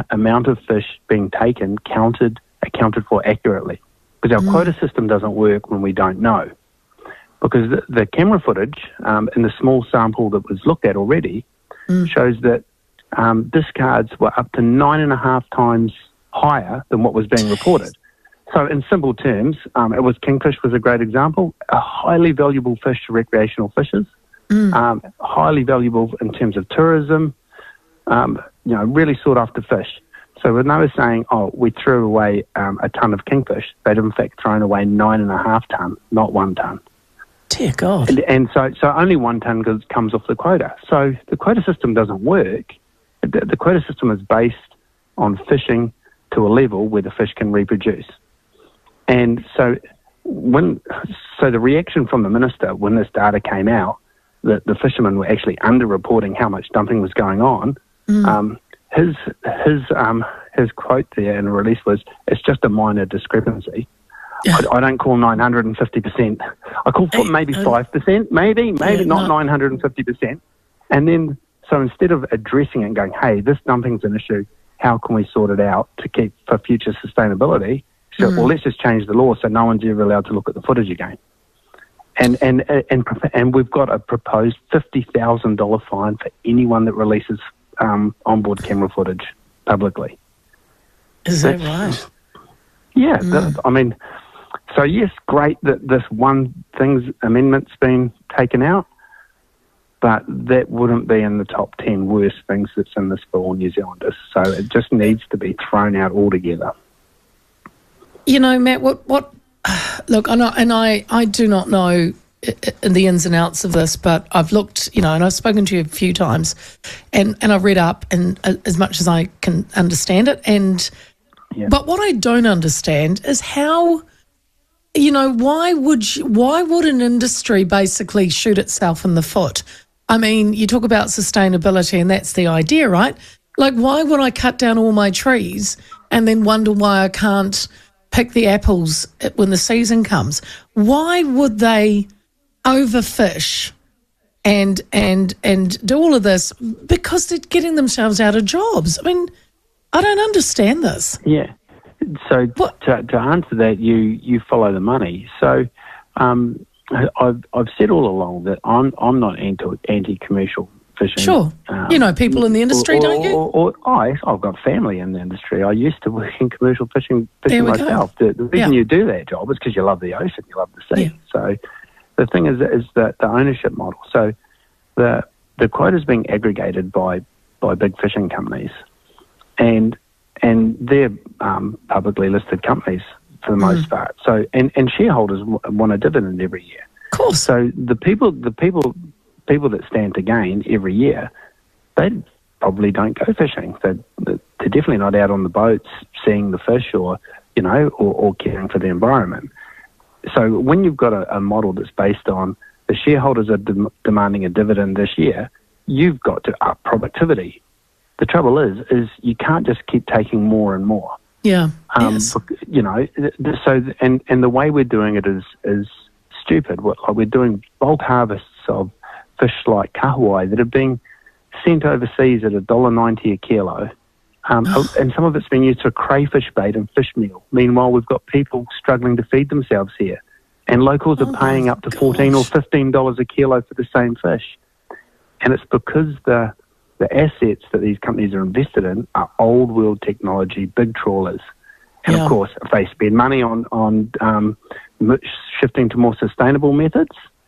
amount of fish being taken accounted for accurately. Because our quota system doesn't work when we don't know. Because the camera footage in the small sample that was looked at already shows that discards were up to 9.5 times higher than what was being reported. So in simple terms, it was kingfish was a great example, a highly valuable fish to recreational fishers, highly valuable in terms of tourism, really sought after fish. So when they were saying, we threw away a ton of kingfish, they'd in fact thrown away 9.5 tonne, not 1 tonne. Dear God. And so only 1 tonne comes off the quota. So the quota system doesn't work. The quota system is based on fishing to a level where the fish can reproduce. And so the reaction from the minister when this data came out, that the fishermen were actually under-reporting how much dumping was going on, his quote there in the release was, "It's just a minor discrepancy." I don't call 950%. I call for maybe 5%, maybe not 950%. And then, so instead of addressing it and going, hey, this dumping's an issue, how can we sort it out to keep for future sustainability? So, well, let's just change the law so no one's ever allowed to look at the footage again. And we've got a proposed $50,000 fine for anyone that releases onboard camera footage publicly. Is that right? Yeah, so yes, great that this one amendment's been taken out, but that wouldn't be in the top 10 worst things that's in this for all New Zealanders. So it just needs to be thrown out altogether. You know, Matt, what look, I do not know the ins and outs of this, but I've looked, and I've spoken to you a few times, and I've read up and as much as I can understand it. But what I don't understand is how, why would an industry basically shoot itself in the foot? I mean, you talk about sustainability and that's the idea, right? Like, why would I cut down all my trees and then wonder why I can't pick the apples when the season comes? Why would they overfish and do all of this? Because they're getting themselves out of jobs. I mean, I don't understand this. Yeah. So to answer that, you follow the money. So I've said all along that I'm not anti-commercial fishing. Sure. People in the industry, don't you? I've got family in the industry. I used to work in commercial fishing myself. The reason you do that job is because you love the ocean, you love the sea. Yeah. So the thing is that the ownership model. So the quota is being aggregated by big fishing companies, and they're publicly listed companies for the most part. So and shareholders want a dividend every year. Of course. So the people that stand to gain every year, they probably don't go fishing. They're definitely not out on the boats seeing the fish or caring for the environment. So when you've got a model that's based on the shareholders are demanding a dividend this year, you've got to up productivity. The trouble is you can't just keep taking more and more. Yeah. Yes. So and the way we're doing it is stupid. We're doing bulk harvests of fish like kahawai that are being sent overseas at $1.90 a kilo, and some of it's been used for crayfish bait and fish meal. Meanwhile, we've got people struggling to feed themselves here, and locals are paying up to $14 or $15 a kilo for the same fish, and it's because the assets that these companies are invested in are old world technology, big trawlers. And of course, if they spend money on shifting to more sustainable methods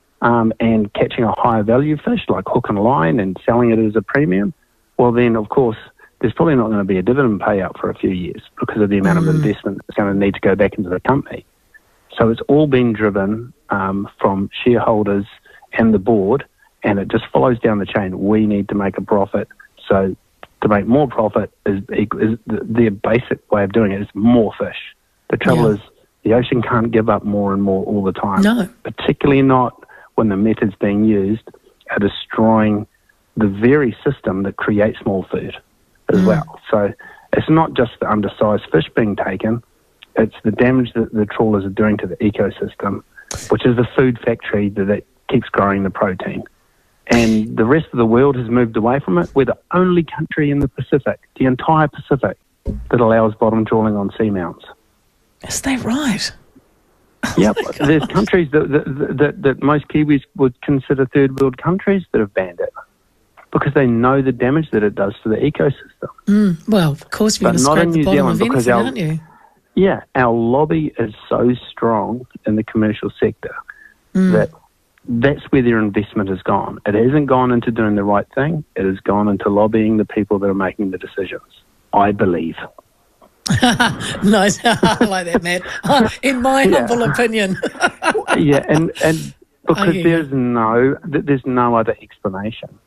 and catching a higher value fish like hook and line and selling it as a premium, well then, of course, there's probably not going to be a dividend payout for a few years because of the amount of investment that's going to need to go back into the company. So it's all been driven from shareholders and the board, and it just follows down the chain. We need to make a profit. So to make more profit is the basic way of doing it is more fish. The trouble is the ocean can't give up more and more all the time. No. Particularly not when the methods being used are destroying the very system that creates more food as well. So it's not just the undersized fish being taken, it's the damage that the trawlers are doing to the ecosystem, which is the food factory that keeps growing the protein. And the rest of the world has moved away from it. We're the only country in the Pacific, the entire Pacific, that allows bottom trawling on seamounts. Is that right? Yep, there's countries that most Kiwis would consider third world countries that have banned it because they know the damage that it does to the ecosystem. Well, of course, you're going to scrape the bottom of anything, aren't you? Yeah, our lobby is so strong in the commercial sector that's where their investment has gone. It hasn't gone into doing the right thing. It has gone into lobbying the people that are making the decisions, I believe. Nice. I like that, Matt. In my humble opinion. Yeah, and because there's no other explanation.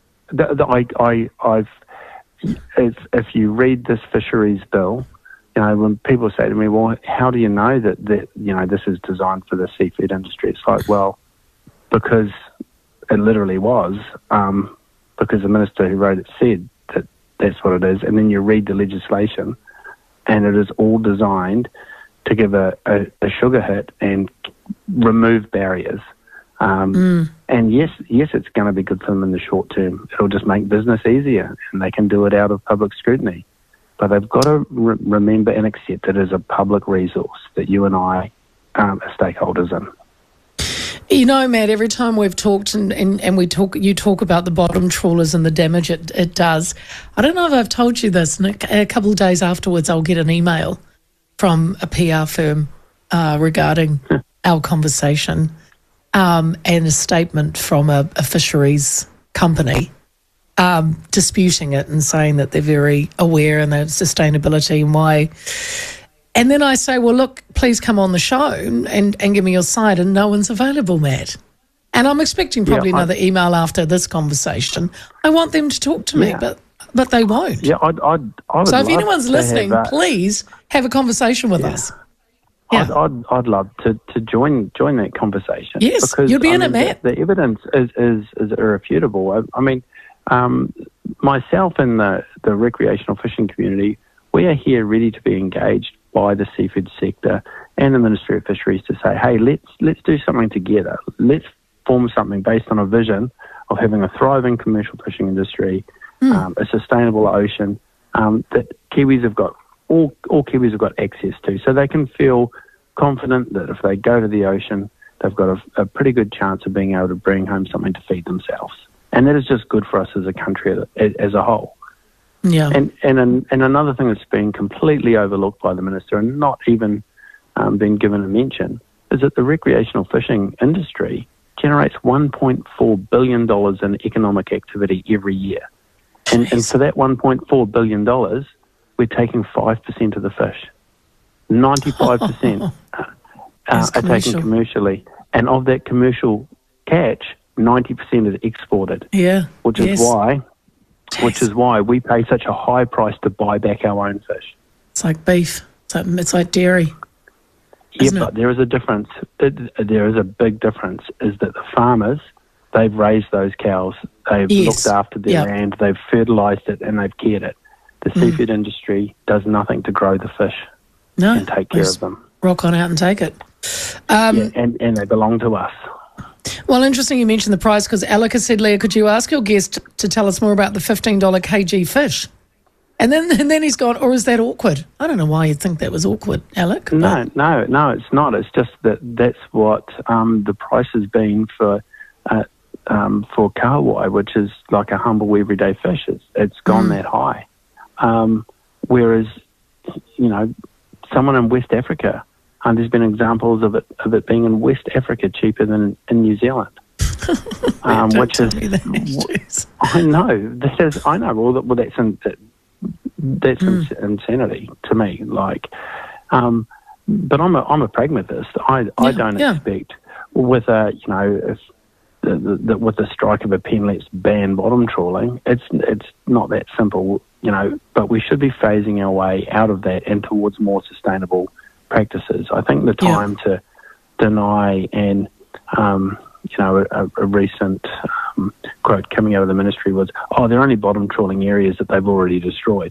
If you read this fisheries bill, you know, when people say to me, well, how do you know that you know, this is designed for the seafood industry? It's like, well, because it literally was, because the minister who wrote it said that that's what it is. And then you read the legislation, and it is all designed to give a sugar hit and remove barriers. And yes, it's going to be good for them in the short term. It'll just make business easier, and they can do it out of public scrutiny. But they've got to remember and accept that it is a public resource that you and I are stakeholders in. You know, Matt, every time we've talked and you talk about the bottom trawlers and the damage it does. I don't know if I've told you this, and a couple of days afterwards I'll get an email from a PR firm regarding our conversation and a statement from a fisheries company disputing it and saying that they're very aware and their sustainability and why. And then I say, well, look, please come on the show and give me your side, and no one's available, Matt. And I'm expecting probably another email after this conversation. I want them to talk to me, but they won't. Yeah, I would. So if anyone's listening, please have a conversation with us. Yeah. I'd love to join that conversation. Yes, because, you'll be in it, Matt. The evidence is irrefutable. I mean, myself and the recreational fishing community, we are here ready to be engaged by the seafood sector and the Ministry of Fisheries to say, hey, let's do something together. Let's form something based on a vision of having a thriving commercial fishing industry, a sustainable ocean that Kiwis have got, all Kiwis have got access to, so they can feel confident that if they go to the ocean, they've got a pretty good chance of being able to bring home something to feed themselves. And that is just good for us as a country as a whole. Yeah. And another thing that's been completely overlooked by the minister and not even been given a mention is that the recreational fishing industry generates $1.4 billion in economic activity every year. And for that $1.4 billion, we're taking 5% of the fish. 95% are taken commercially. And of that commercial catch, 90% is exported. Yeah. Which is why we pay such a high price to buy back our own fish. It's like beef. It's like dairy. Yeah, but there is a difference. There is a big difference, is that the farmers, they've raised those cows, they've looked after their land, they've fertilised it, and they've cared it. The seafood industry does nothing to grow the fish and take care of them. Rock on out and take it. And they belong to us. Well, interesting you mentioned the price, because Alec has said, Leah, could you ask your guest to tell us more about the $15 kg fish? And then he's gone, or is that awkward? I don't know why you'd think that was awkward, Alec. No, it's not. It's just that's what the price has been for kahawai, which is like a humble everyday fish. It's gone that high. Whereas, you know, someone in West Africa, there's been examples of it being in West Africa cheaper than in New Zealand. Which is, I know. Well, that's insanity to me. Like, but I'm a pragmatist. I don't expect with with the strike of a pen, let's ban bottom trawling. It's not that simple, you know. But we should be phasing our way out of that and towards more sustainable practices. I think the time to deny and a recent quote coming out of the ministry was, they're only bottom trawling areas that they've already destroyed.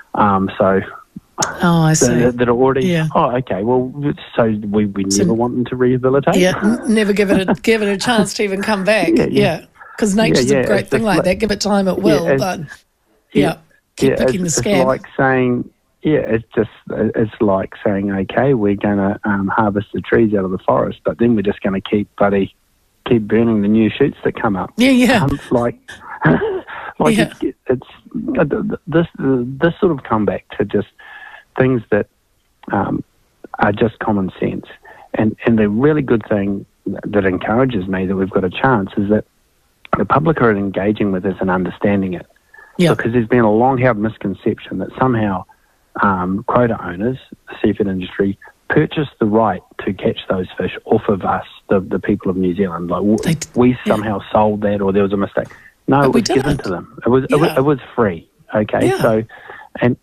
I see. That are already. Yeah. Okay. Well, so we never want them to rehabilitate. Yeah. Never give it a chance to even come back. Yeah. Because nature's a great thing like that. Give it time, it will. Keep picking the scab. It's like saying, yeah, it's like saying, okay, we're going to harvest the trees out of the forest, but then we're just going to keep burning the new shoots that come up. Yeah. Like Yeah. it's this sort of comeback to just things that are just common sense. And the really good thing that encourages me that we've got a chance is that the public are engaging with us and understanding it. Yeah. Because there's been a long-held misconception that somehow quota owners, the seafood industry, purchase the right to catch those fish off of us, the people of New Zealand. Like we somehow sold that, or there was a mistake. No, it was given to them. It was free. Okay, so and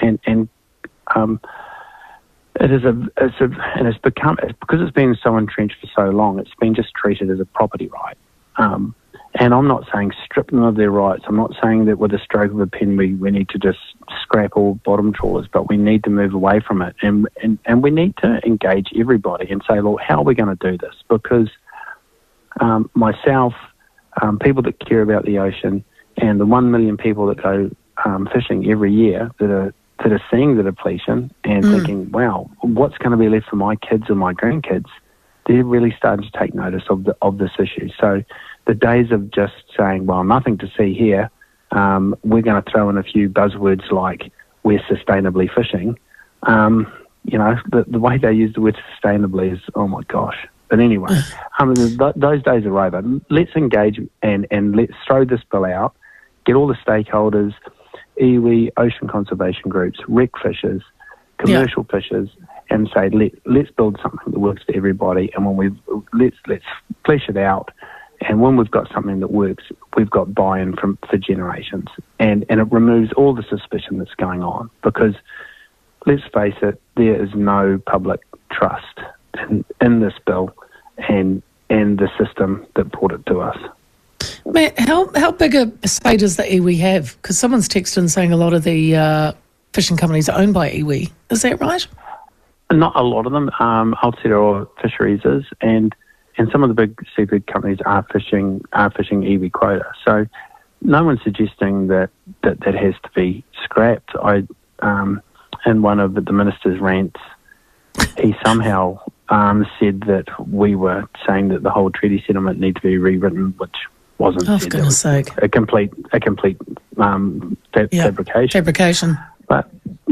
it's become, because it's been so entrenched for so long, it's been just treated as a property right. And I'm not saying strip them of their rights. I'm not saying that with a stroke of a pen we need to just scrap all bottom trawlers, but we need to move away from it. And we need to engage everybody and say, look, how are we going to do this? Because myself, people that care about the ocean, and the 1 million people that go fishing every year that are seeing the depletion and thinking, wow, what's going to be left for my kids and my grandkids? They're really starting to take notice of this issue. So the days of just saying, well, nothing to see here, we're going to throw in a few buzzwords like we're sustainably fishing. The way they use the word sustainably is, oh my gosh. But anyway, those days are over. Let's engage and let's throw this bill out, get all the stakeholders, iwi, ocean conservation groups, rec fishers, commercial fishers, and say, let's build something that works for everybody. And when let's flesh it out. And when we've got something that works, we've got buy-in for generations. And it removes all the suspicion that's going on. Because let's face it, there is no public trust in this bill and the system that brought it to us. Matt, how big a say does the iwi have? Because someone's texted in saying a lot of the fishing companies are owned by iwi. Is that right? Not a lot of them. Aotearoa Fisheries is, and some of the big seafood companies are fishing iwi quota. So no one's suggesting that has to be scrapped. In one of the minister's rants, he somehow said that we were saying that the whole treaty settlement needs to be rewritten, which wasn't said. For goodness sake. A complete fabrication. Fabrication. But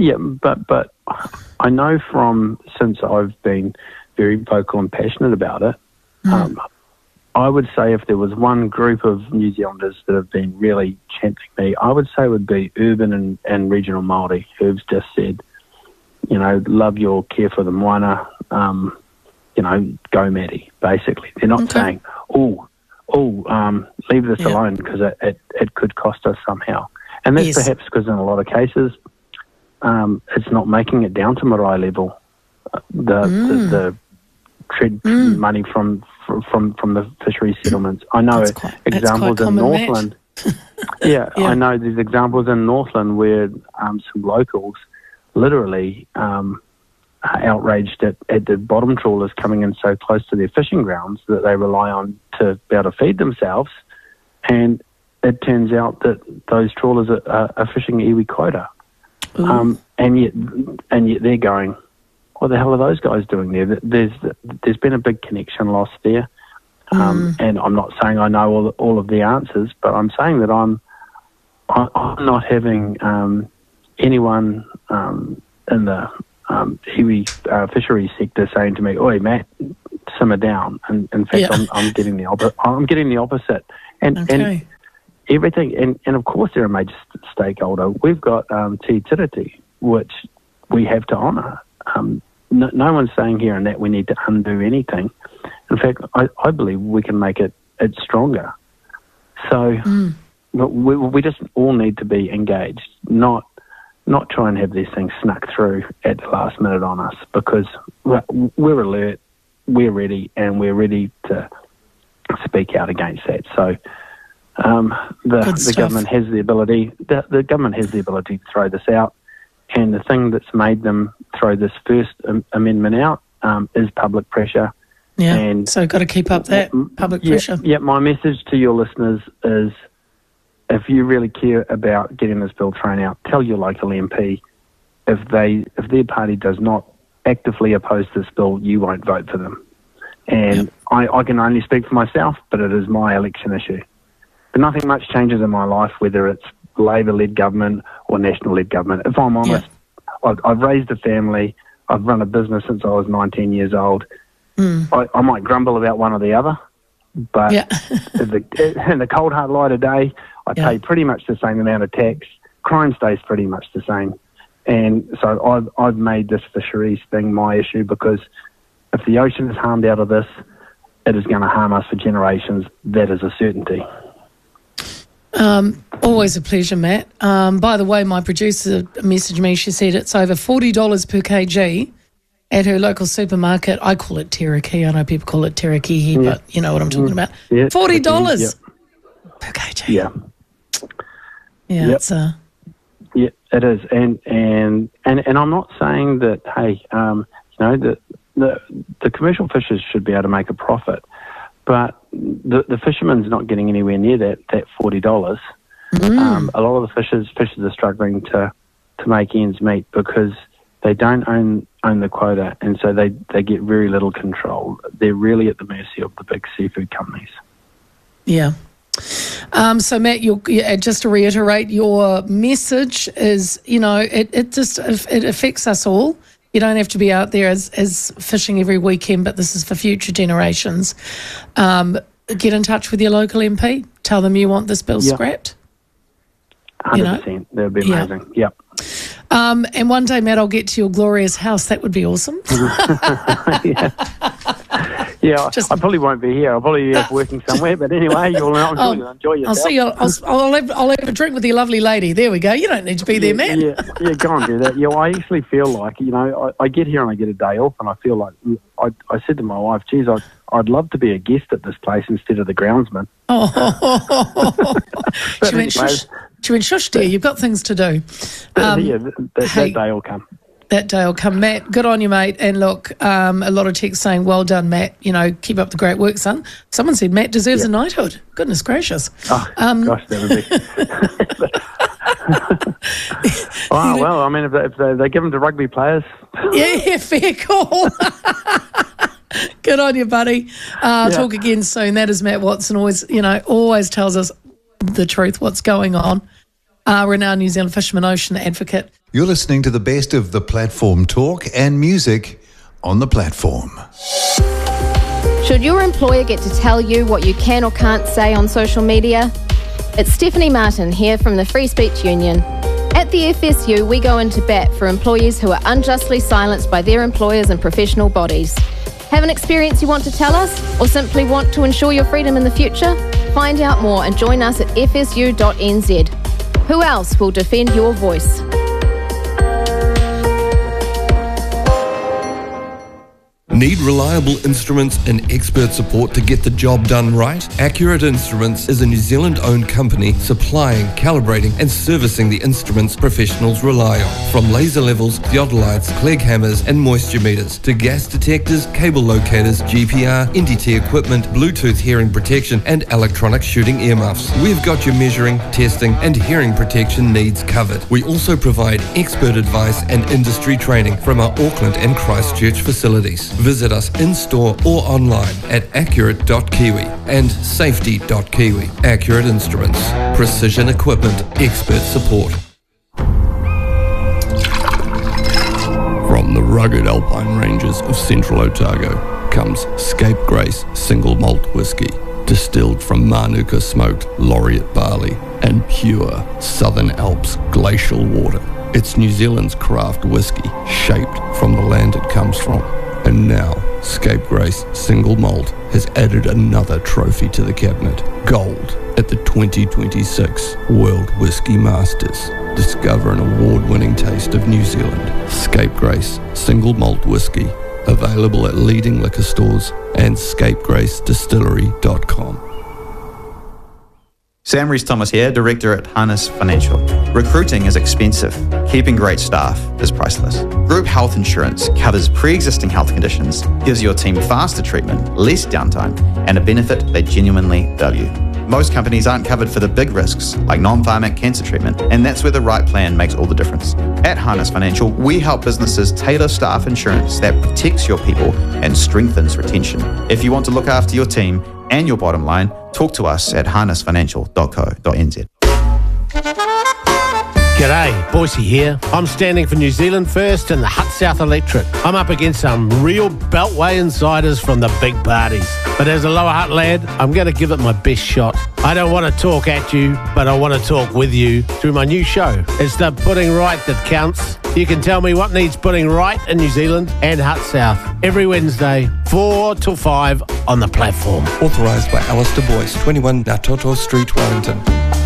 I know since I've been very vocal and passionate about it, I would say if there was one group of New Zealanders that have been really championing me, I would say it would be urban and regional Māori who've just said, love your care for the moana, go Matty, basically. They're not saying, leave this alone because it could cost us somehow. And that's perhaps because in a lot of cases, it's not making it down to marae level. The tread money from the fisheries settlements. I know examples in Northland. I know there's examples in Northland where some locals literally are outraged at the bottom trawlers coming in so close to their fishing grounds that they rely on to be able to feed themselves, and it turns out that those trawlers are fishing iwi quota, and yet they're going, what the hell are those guys doing there? There's been a big connection lost there, and I'm not saying I know all of the answers, but I'm saying that I'm not having anyone in the iwi fisheries sector saying to me, "Oi, Matt, simmer down." And in fact, I'm getting the opposite, and everything, and of course they're a major stakeholder. We've got Te Tiriti, which we have to honour. No one's saying here and that we need to undo anything. In fact, I believe we can make it stronger. So we just all need to be engaged, not try and have these things snuck through at the last minute on us, because we're alert, we're ready, and we're ready to speak out against that. So the government has the ability. The government has the ability to throw this out, and the thing that's made them throw this first amendment out is public pressure. Yeah, and so got to keep up that public pressure. Yeah, my message to your listeners is, if you really care about getting this bill thrown out, tell your local MP if their party does not actively oppose this bill, you won't vote for them. And I can only speak for myself, but it is my election issue. But nothing much changes in my life, whether it's Labor-led government or National-led government. If I'm honest, I've raised a family. I've run a business since I was 19 years old. I might grumble about one or the other, but in the cold hard light of day, I pay pretty much the same amount of tax. Crime stays pretty much the same. And so I've made this fisheries thing my issue, because if the ocean is harmed out of this, it is going to harm us for generations. That is a certainty. Always a pleasure, Matt. By the way, my producer messaged me. She said it's over $40 per kg at her local supermarket. I call it Teraki. I know people call it Teraki, but you know what I'm talking about. Yeah, $40 per kg. Yeah. Yeah, it's yeah, it is, and I'm not saying that. Hey, the commercial fishers should be able to make a profit, but the fisherman's not getting anywhere near that $40. A lot of the fishers are struggling to make ends meet because they don't own the quota, and so they get very little control. They're really at the mercy of the big seafood companies. Yeah. So Matt, just to reiterate, your message is, it affects us all. You don't have to be out there as fishing every weekend, but this is for future generations. Get in touch with your local MP. Tell them you want this bill scrapped. 100%. That would be amazing. Yep. And one day, Matt, I'll get to your glorious house. That would be awesome. Yeah, I probably won't be here. I'll probably be working somewhere. But anyway, you'll enjoy yourself. I'll see you. I'll have a drink with your lovely lady. There we go. You don't need to be there, man. Yeah, go and do that. Yeah, I actually feel like, I get here and I get a day off, and I feel like I said to my wife, geez, I'd love to be a guest at this place instead of the groundsman. She went, shush, dear, you've got things to do. That day will come. That day will come. Matt, good on you, mate. And look, a lot of texts saying, well done, Matt. Keep up the great work, son. Someone said Matt deserves a knighthood. Goodness gracious. Oh, gosh, that would be... Oh, well, I mean, if they give them to rugby players... Yeah, fair call. Good on you, buddy. Talk again soon. That is Matt Watson. Always tells us the truth, what's going on. Renowned New Zealand fisherman, ocean advocate. You're listening to the best of the platform talk and music on the platform. Should your employer get to tell you what you can or can't say on social media? It's Stephanie Martin here from the Free Speech Union. At the FSU, we go into bat for employees who are unjustly silenced by their employers and professional bodies. Have an experience you want to tell us, or simply want to ensure your freedom in the future? Find out more and join us at fsu.nz. Who else will defend your voice? Need reliable instruments and expert support to get the job done right? Accurate Instruments is a New Zealand-owned company supplying, calibrating and servicing the instruments professionals rely on. From laser levels, theodolites, Clegg hammers and moisture meters to gas detectors, cable locators, GPR, NDT equipment, Bluetooth hearing protection and electronic shooting earmuffs. We've got your measuring, testing and hearing protection needs covered. We also provide expert advice and industry training from our Auckland and Christchurch facilities. Visit us in-store or online at accurate.kiwi and safety.kiwi. Accurate Instruments. Precision equipment. Expert support. From the rugged alpine ranges of central Otago comes Scapegrace Single Malt Whisky, distilled from Manuka smoked laureate barley and pure Southern Alps glacial water. It's New Zealand's craft whisky, shaped from the land it comes from. And now, Scapegrace Single Malt has added another trophy to the cabinet, gold, at the 2026 World Whisky Masters. Discover an award-winning taste of New Zealand. Scapegrace Single Malt Whisky, available at leading liquor stores and scapegracedistillery.com. Sam Rees-Thomas here, Director at Harness Financial. Recruiting is expensive. Keeping great staff is priceless. Group health insurance covers pre-existing health conditions, gives your team faster treatment, less downtime, and a benefit they genuinely value. Most companies aren't covered for the big risks, like non-pharmac cancer treatment, and that's where the right plan makes all the difference. At Harness Financial, we help businesses tailor staff insurance that protects your people and strengthens retention. If you want to look after your team and your bottom line, talk to us at harnessfinancial.co.nz. G'day, Boise here. I'm standing for New Zealand First and the Hut South Electorate. I'm up against some real Beltway insiders from the big parties. But as a Lower Hutt lad, I'm going to give it my best shot. I don't want to talk at you, but I want to talk with you through my new show. It's the Putting Right that counts. You can tell me what needs putting right in New Zealand and Hut South every Wednesday, 4 till 5 on the platform. Authorised by Alistair Boyce, 21 Ngātoto Street, Wellington.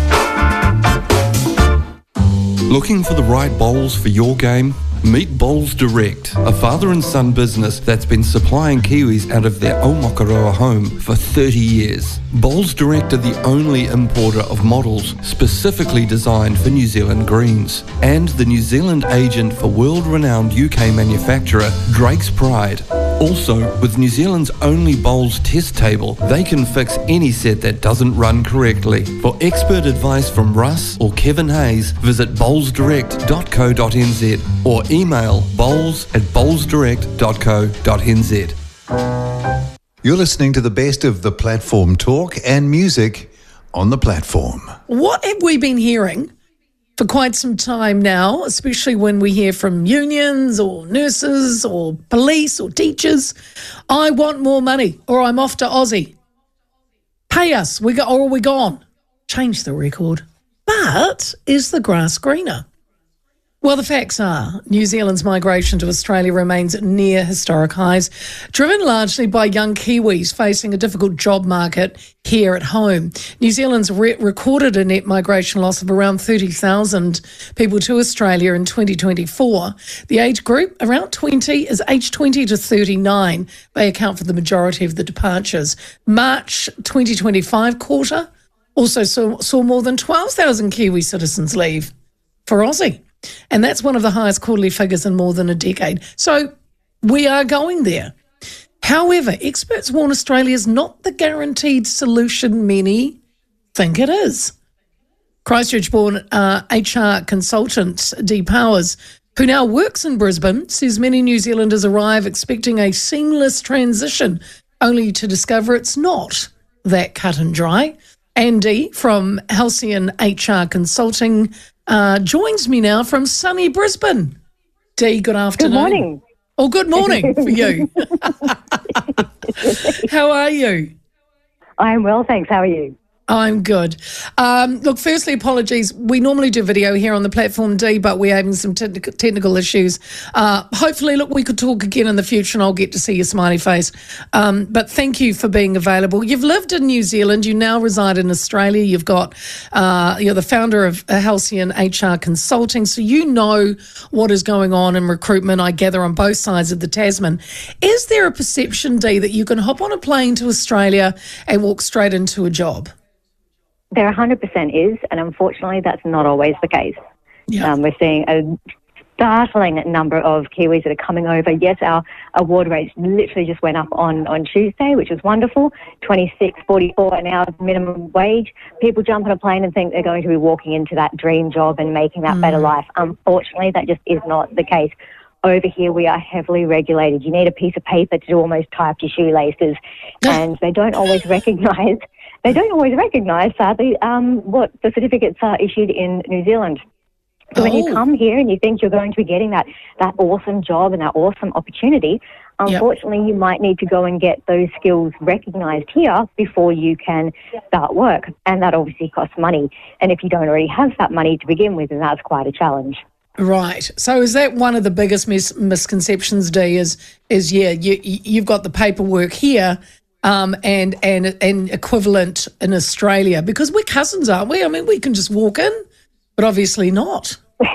Looking for the right bowls for your game? Meet Bowls Direct, a father and son business that's been supplying Kiwis out of their Aomakaroa home for 30 years. Bowls Direct are the only importer of models specifically designed for New Zealand greens, and the New Zealand agent for world-renowned UK manufacturer Drake's Pride. Also, with New Zealand's only bowls test table, they can fix any set that doesn't run correctly. For expert advice from Russ or Kevin Hayes, visit bowlsdirect.co.nz or email bowls@bowlsdirect.co.nz. You're listening to the best of the platform talk and music on the platform. What have we been hearing for quite some time now, especially when we hear from unions or nurses or police or teachers? I want more money, or I'm off to Aussie. Pay us, or are we gone? Change the record. But is the grass greener? Well, the facts are New Zealand's migration to Australia remains at near historic highs, driven largely by young Kiwis facing a difficult job market here at home. New Zealand's recorded a net migration loss of around 30,000 people to Australia in 2024. The age group, around 20, is aged 20 to 39. They account for the majority of the departures. March 2025 quarter also saw more than 12,000 Kiwi citizens leave for Aussie. And that's one of the highest quarterly figures in more than a decade. So we are going there. However, experts warn Australia's not the guaranteed solution many think it is. Christchurch-born HR consultant Dee Powers, who now works in Brisbane, says many New Zealanders arrive expecting a seamless transition, only to discover it's not that cut and dry. Andy from Halcyon HR Consulting joins me now from sunny Brisbane. Dee, good afternoon. Good morning. Oh, good morning for you. How are you? I'm well, thanks. How are you? I'm good. Look, firstly, apologies. We normally do video here on the platform, Dee, but we're having some technical issues. Hopefully, look, we could talk again in the future and I'll get to see your smiley face. But thank you for being available. You've lived in New Zealand. You now reside in Australia. You've got, you're the founder of Halcyon HR Consulting, so you know what is going on in recruitment, I gather, on both sides of the Tasman. Is there a perception, Dee, that you can hop on a plane to Australia and walk straight into a job? There 100% is, and unfortunately that's not always the case. Yeah. We're seeing a startling number of Kiwis that are coming over. Yes, our award rates literally just went up on Tuesday, which was wonderful, $26.44 an hour minimum wage. People jump on a plane and think they're going to be walking into that dream job and making that better life. Unfortunately, that just is not the case. Over here, we are heavily regulated. You need a piece of paper to almost tie up your shoelaces, and they don't always recognise. Sadly, what the certificates are issued in New Zealand. So when you come here and you think you're going to be getting that awesome job and that awesome opportunity, unfortunately, you might need to go and get those skills recognised here before you can start work. And that obviously costs money. And if you don't already have that money to begin with, then that's quite a challenge. Right. So is that one of the biggest misconceptions, Dee, you've got the paperwork here and equivalent in Australia, because we're cousins, aren't we? I mean, we can just walk in, but obviously not.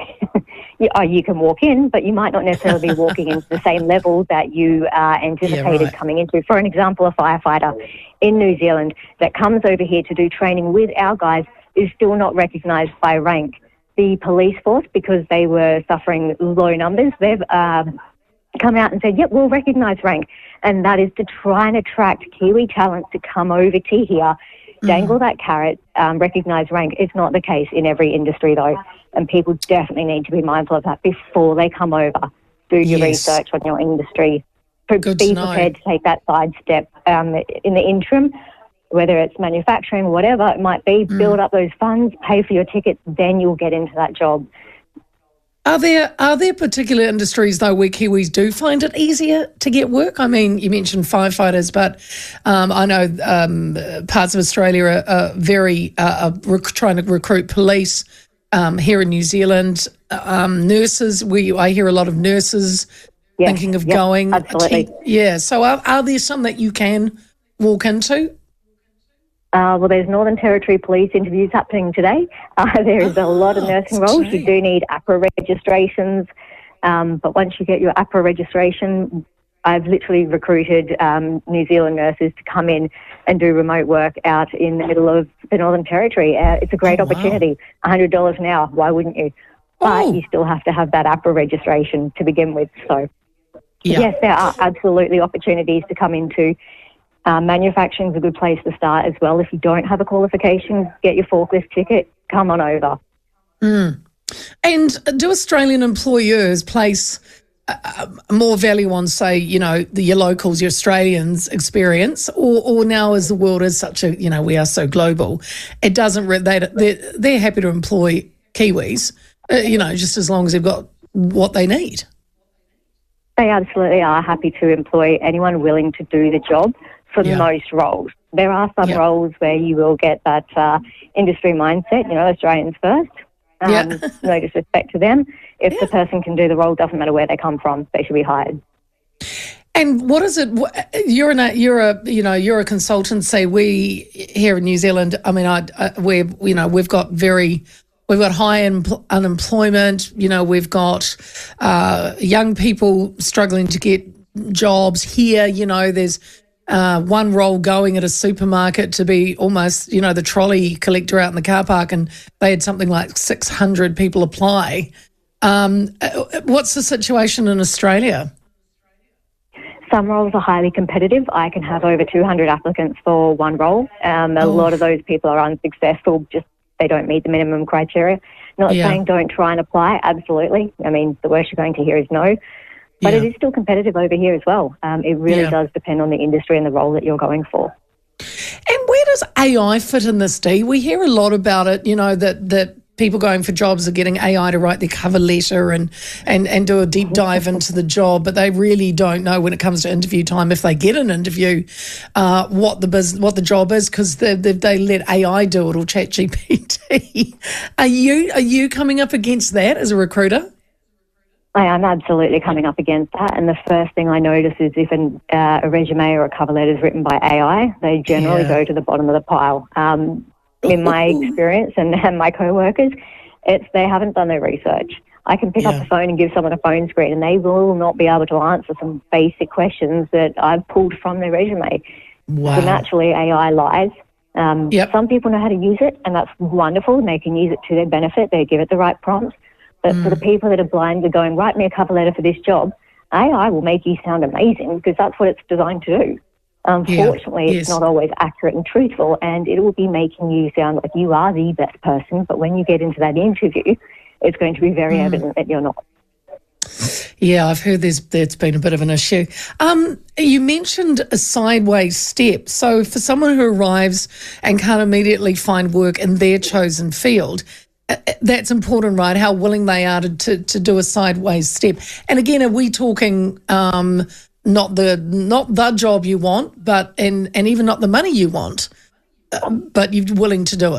You can walk in, but you might not necessarily be walking into the same level that you anticipated coming into. For an example, a firefighter in New Zealand that comes over here to do training with our guys is still not recognised by rank. The police force, because they were suffering low numbers, they've come out and said, yep, we'll recognise rank. And that is to try and attract Kiwi talent to come over to here dangle that carrot, recognise rank. It's not the case in every industry, though, and people definitely need to be mindful of that before they come over. Do your research on your industry. Be prepared to take that side step in the interim, whether it's manufacturing, whatever it might be. Build up those funds, pay for your tickets, then you'll get into that job. Are there particular industries, though, where Kiwis do find it easier to get work? I mean, you mentioned firefighters, but I know parts of Australia are very trying to recruit police. Here in New Zealand, nurses, I hear a lot of nurses thinking of going. Absolutely. So are there some that you can walk into? Well, there's Northern Territory Police interviews happening today. There is a lot of nursing roles. You do need APRA registrations, but once you get your APRA registration, I've literally recruited New Zealand nurses to come in and do remote work out in the middle of the Northern Territory. It's a great opportunity. $100 an hour, why wouldn't you? But you still have to have that APRA registration to begin with. So, yes, there are absolutely opportunities to come into. Manufacturing is a good place to start as well. If you don't have a qualification, get your forklift ticket, come on over. And do Australian employers place more value on, say, your locals, your Australians' experience, or now as the world is such a, we are so global, it doesn't, they're happy to employ Kiwis, just as long as they've got what they need? They absolutely are happy to employ anyone willing to do the job. For most roles. There are some roles where you will get that industry mindset, Australians first. No disrespect to them. If the person can do the role, doesn't matter where they come from, they should be hired. And what is it? You're a consultant. Say we here in New Zealand. I mean, we've got high unemployment. We've got young people struggling to get jobs here. There's one role going at a supermarket to be almost, the trolley collector out in the car park, and they had something like 600 people apply. What's the situation in Australia? Some roles are highly competitive. I can have over 200 applicants for one role. A lot of those people are unsuccessful, just they don't meet the minimum criteria. Not saying don't try and apply, absolutely. I mean, the worst you're going to hear is no. But it is still competitive over here as well. It really does depend on the industry and the role that you're going for. And where does AI fit in this, Dee? We hear a lot about it, that people going for jobs are getting AI to write their cover letter and do a deep dive into the job, but they really don't know when it comes to interview time, if they get an interview, what the job is, because they let AI do it, or ChatGPT. Are you coming up against that as a recruiter? I am absolutely coming up against that, and the first thing I notice is if a resume or a cover letter is written by AI, they generally go to the bottom of the pile. In my experience and my co-workers, they haven't done their research. I can pick up the phone and give someone a phone screen, and they will not be able to answer some basic questions that I've pulled from their resume. Wow. So naturally, AI lies. Some people know how to use it, and that's wonderful, and they can use it to their benefit. They give it the right prompts. But for the people that are blind to going, write me a cover letter for this job, AI will make you sound amazing because that's what it's designed to do. Unfortunately, it's not always accurate and truthful, and it will be making you sound like you are the best person. But when you get into that interview, it's going to be very evident that you're not. Yeah, I've heard there's been a bit of an issue. You mentioned a sideways step. So for someone who arrives and can't immediately find work in their chosen field, that's important, right? How willing they are to do a sideways step. And again, are we talking not the job you want, but and even not the money you want, but you're willing to do it?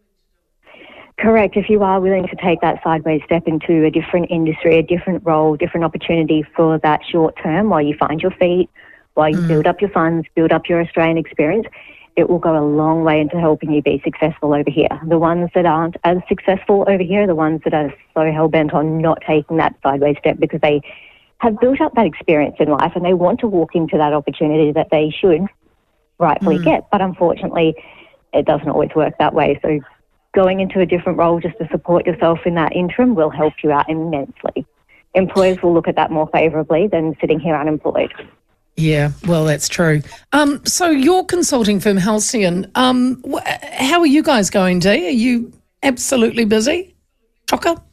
Correct. If you are willing to take that sideways step into a different industry, a different role, different opportunity for that short term while you find your feet, while you build up your funds, build up your Australian experience, it will go a long way into helping you be successful over here. The ones that aren't as successful over here are the ones that are so hell-bent on not taking that sideways step because they have built up that experience in life and they want to walk into that opportunity that they should rightfully get. But unfortunately, it doesn't always work that way. So going into a different role just to support yourself in that interim will help you out immensely. Employers will look at that more favourably than sitting here unemployed. Yeah, well, that's true. So your consulting firm, Halcyon, how are you guys going, Dee? Are you absolutely busy? Chocker?